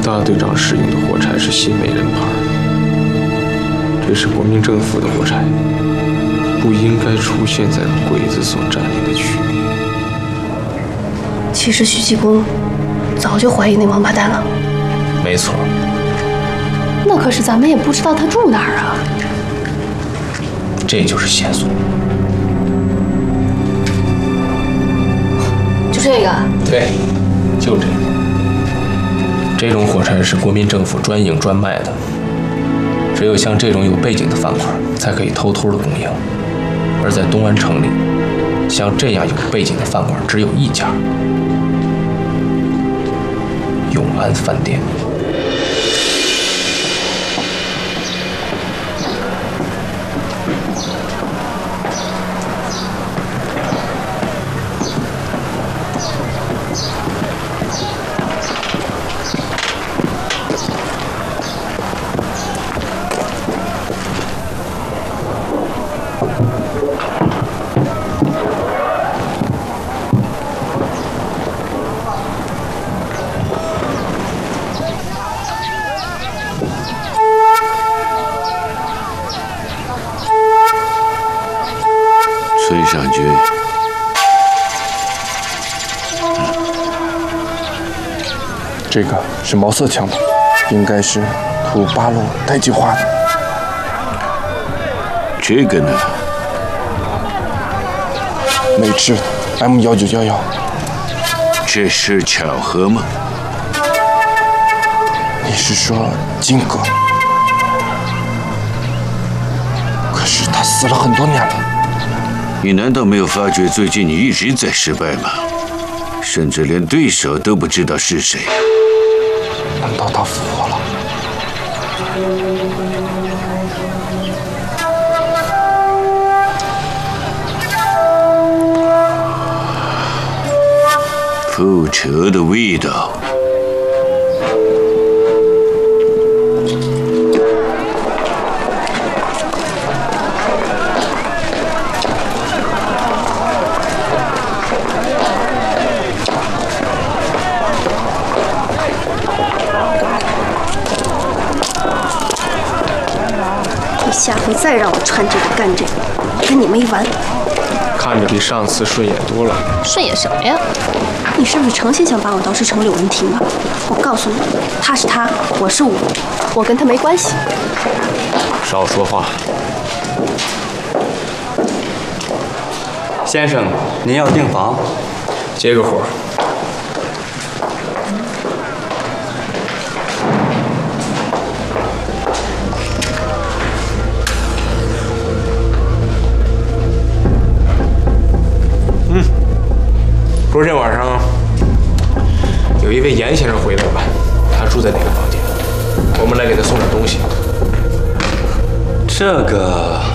大队长使用的火柴是新美人牌，这是国民政府的火柴，不应该出现在鬼子所占领的区域。 其实徐继功早就怀疑那王八蛋了。 没错。 那可是咱们也不知道他住哪儿啊。 这就是线索。 就这个？ 对，就这个。这种火柴是国民政府专营专卖的，只有像这种有背景的饭馆才可以偷偷的供应。而在东安城里，像这样有背景的饭馆只有一家——永安饭店。 崔尚军， 这个是毛瑟枪吧？应该是土八路代计划的。 这个呢？ 美制 M1911。 这是巧合吗？ 你是说金哥？可是他死了很多年了。 你难道没有发觉最近你一直在失败吗？甚至连对手都不知道是谁。 难道他复活了？ 复仇的味道。 下回再让我穿这个干这个，我跟你没完！ 看着比上次顺眼多了。 顺眼什么呀？你是不是诚心想把我捯饬成柳文婷啊？我告诉你，他是他，我是我，我跟他没关系。 少说话。 先生，您要订房？ 接个活。说这晚上有一位严先生回来了，他住在哪个房间？我们来给他送点东西。 这个